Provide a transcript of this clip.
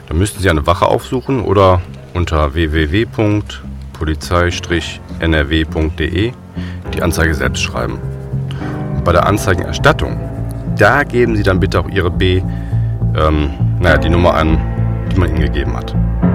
Dann müssten Sie eine Wache aufsuchen oder unter www.polizei-nrw.de die Anzeige selbst schreiben. Und bei der Anzeigenerstattung, da geben Sie dann bitte auch Ihre die Nummer an, die man Ihnen gegeben hat.